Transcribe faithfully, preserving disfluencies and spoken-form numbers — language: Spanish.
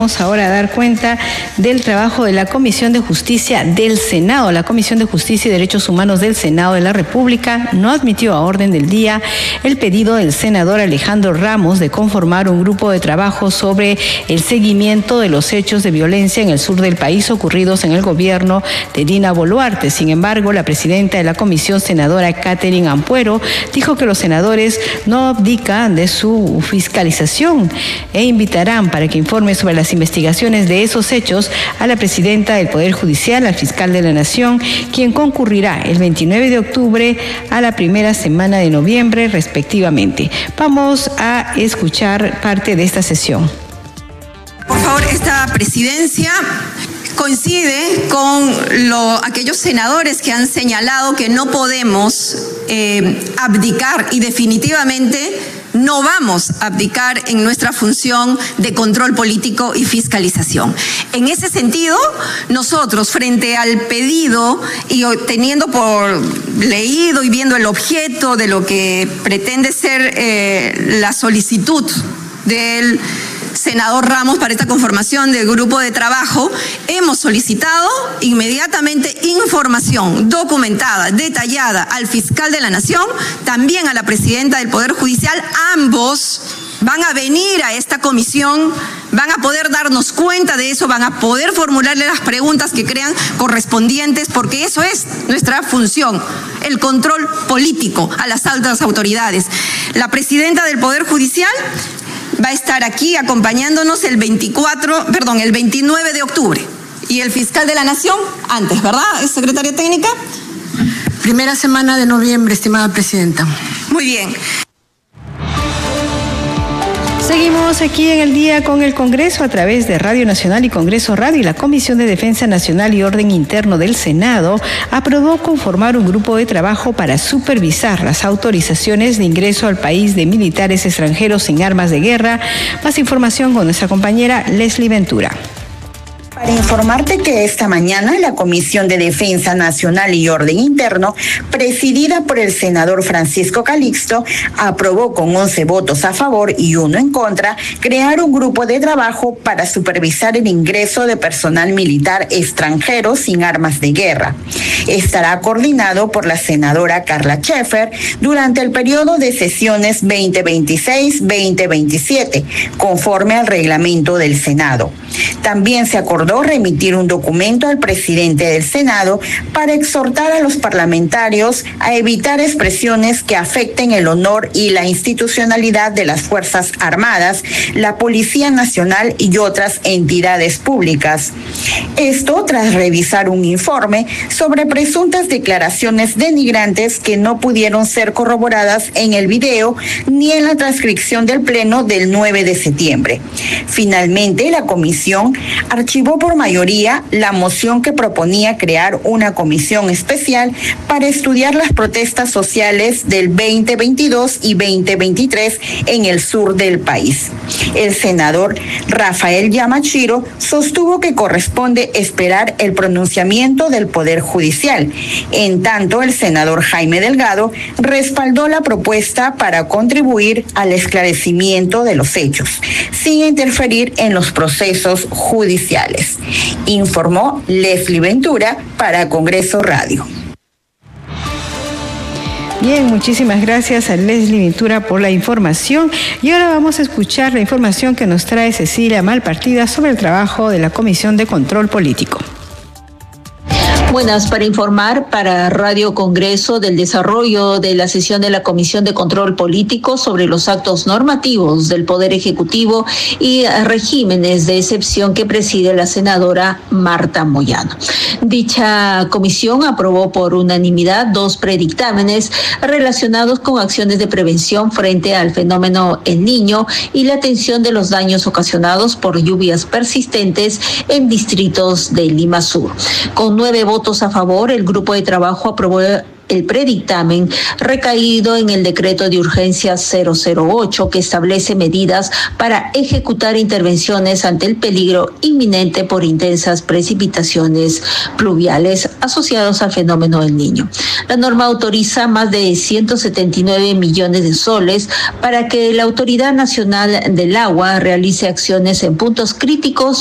Vamos ahora a dar cuenta del trabajo de la Comisión de Justicia del Senado. La Comisión de Justicia y Derechos Humanos del Senado de la República no admitió a orden del día el pedido del senador Alejandro Ramos de conformar un grupo de trabajo sobre el seguimiento de los hechos de violencia en el sur del país ocurridos en el gobierno de Dina Boluarte. Sin embargo, la presidenta de la comisión, senadora Catherine Ampuero, dijo que los senadores no abdican de su fiscalización e invitarán para que informe sobre las investigaciones de esos hechos a la presidenta del Poder Judicial, al fiscal de la Nación, quien concurrirá el veintinueve de octubre a la primera semana de noviembre, respectivamente. Vamos a escuchar parte de esta sesión. Por favor, esta presidencia coincide con lo, aquellos senadores que han señalado que no podemos eh, abdicar y definitivamente no vamos a abdicar en nuestra función de control político y fiscalización. En ese sentido, nosotros, frente al pedido y teniendo por leído y viendo el objeto de lo que pretende ser eh, la solicitud del senador Ramos para esta conformación del grupo de trabajo, hemos solicitado inmediatamente información documentada, detallada al fiscal de la Nación, también a la presidenta del Poder Judicial. Ambos van a venir a esta comisión, van a poder darnos cuenta de eso, van a poder formularle las preguntas que crean correspondientes, porque eso es nuestra función, el control político a las altas autoridades. La presidenta del Poder Judicial va a estar aquí acompañándonos el veinticuatro, perdón, el veintinueve de octubre. Y el fiscal de la Nación antes, ¿verdad, secretaria técnica? Primera semana de noviembre, estimada presidenta. Muy bien. Seguimos aquí en el día con el Congreso a través de Radio Nacional y Congreso Radio, y la Comisión de Defensa Nacional y Orden Interno del Senado aprobó conformar un grupo de trabajo para supervisar las autorizaciones de ingreso al país de militares extranjeros sin armas de guerra. Más información con nuestra compañera Leslie Ventura. Para informarte que esta mañana la Comisión de Defensa Nacional y Orden Interno, presidida por el senador Francisco Calixto, aprobó con once votos a favor y uno en contra crear un grupo de trabajo para supervisar el ingreso de personal militar extranjero sin armas de guerra. Estará coordinado por la senadora Carla Schaeffer durante el periodo de sesiones veinte veintiséis veinte veintisiete, conforme al reglamento del Senado. También se acordó remitir un documento al presidente del Senado para exhortar a los parlamentarios a evitar expresiones que afecten el honor y la institucionalidad de las Fuerzas Armadas, la Policía Nacional y otras entidades públicas. Esto tras revisar un informe sobre presuntas declaraciones denigrantes que no pudieron ser corroboradas en el video ni en la transcripción del Pleno del nueve de septiembre. Finalmente, la comisión archivó por mayoría la moción que proponía crear una comisión especial para estudiar las protestas sociales del veinte veintidós y veinte veintitrés en el sur del país. El senador Rafael Yamachiro sostuvo que corresponde esperar el pronunciamiento del Poder Judicial. En tanto, el senador Jaime Delgado respaldó la propuesta para contribuir al esclarecimiento de los hechos, sin interferir en los procesos judiciales. Informó Leslie Ventura para Congreso Radio. Bien, muchísimas gracias a Leslie Ventura por la información. Y ahora vamos a escuchar la información que nos trae Cecilia Malpartida sobre el trabajo de la Comisión de Control Político. Buenas, para informar para Radio Congreso del desarrollo de la sesión de la Comisión de Control Político sobre los actos normativos del Poder Ejecutivo y regímenes de excepción que preside la senadora Marta Moyano. Dicha comisión aprobó por unanimidad dos predictámenes relacionados con acciones de prevención frente al fenómeno El Niño y la atención de los daños ocasionados por lluvias persistentes en distritos de Lima Sur. Con nueve votos a favor, el grupo de trabajo aprobó el predictamen recaído en el decreto de urgencia cero cero ocho que establece medidas para ejecutar intervenciones ante el peligro inminente por intensas precipitaciones pluviales asociados al fenómeno del Niño. La norma autoriza más de ciento setenta y nueve millones de soles para que la Autoridad Nacional del Agua realice acciones en puntos críticos